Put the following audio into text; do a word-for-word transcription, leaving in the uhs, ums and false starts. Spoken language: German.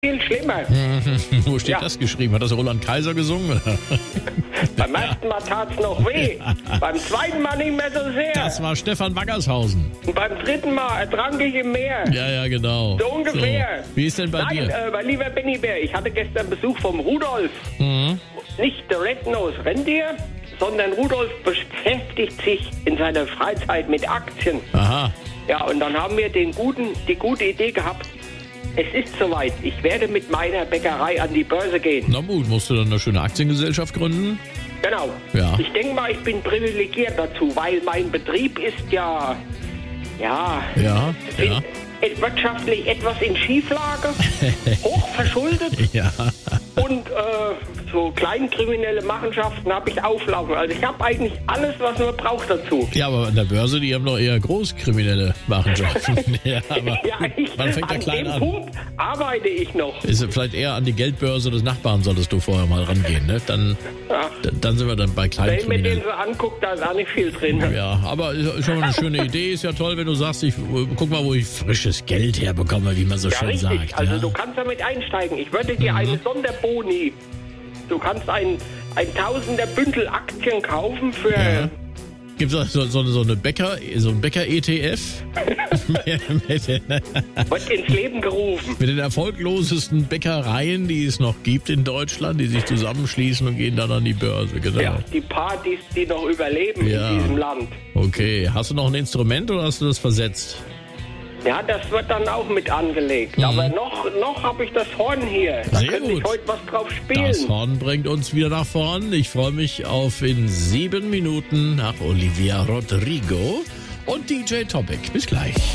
viel schlimmer. Wo steht Ja. das geschrieben? Hat das Roland Kaiser gesungen? Beim ersten Mal tat's noch weh. Beim zweiten Mal nicht mehr so sehr. Das war Stefan Wackershausen. Und beim dritten Mal ertrank ich im Meer. Ja, ja, genau. So ungefähr. So. Wie ist denn bei Nein, dir? äh, mein lieber Benny Bär, ich hatte gestern Besuch vom Rudolf. Mhm. Nicht der Red-Nose Rentier, sondern Rudolf beschäftigt sich in seiner Freizeit mit Aktien. Aha. Ja, und dann haben wir den guten, die gute Idee gehabt, es ist soweit, ich werde mit meiner Bäckerei an die Börse gehen. Na gut, musst du dann eine schöne Aktiengesellschaft gründen? Genau. Ja. Ich denke mal, ich bin privilegiert dazu, weil mein Betrieb ist ja, ja, Ja, in, ja. in wirtschaftlich etwas in Schieflage, hoch verschuldet Ja. und äh, so kleinkriminelle Machenschaften habe ich auflaufen. Also ich habe eigentlich alles, was man braucht dazu. Ja, aber an der Börse, die haben doch eher großkriminelle Machenschaften. Ja, aber Ja, ich, man fängt da an klein dem an. Punkt arbeite ich noch. Ist vielleicht eher an die Geldbörse des Nachbarn solltest du vorher mal rangehen, ne? Dann, Ach. dann sind wir dann bei Wenn man den Kleinkriminellen. so anguckt, da ist auch nicht viel drin. Ja, aber ist schon mal eine schöne Idee. Ist ja toll, wenn du sagst, ich äh, guck mal, wo ich frisches Geld herbekomme, wie man so Ja, schön richtig. sagt. Also ja. du kannst damit einsteigen. Ich würde dir eine Sonderboni. Du kannst ein, ein Tausender Bündel Aktien kaufen für... Ja. Gibt es so, so, so eine Bäcker, so ein Bäcker-E T F? mit, den, Wird ins Leben gerufen. mit den erfolglosesten Bäckereien, die es noch gibt in Deutschland, die sich zusammenschließen und gehen dann an die Börse, genau. Ja, die Partys, die noch überleben Ja. in diesem Land. Okay, hast du noch ein Instrument oder hast du das versetzt? Ja, das wird dann auch mit angelegt. Aber noch, noch habe ich das Horn hier. Da Sehr könnte ich gut. heute was drauf spielen. Das Horn bringt uns wieder nach vorn. Ich freue mich auf in sieben Minuten nach Olivia Rodrigo und D J Topic. Bis gleich.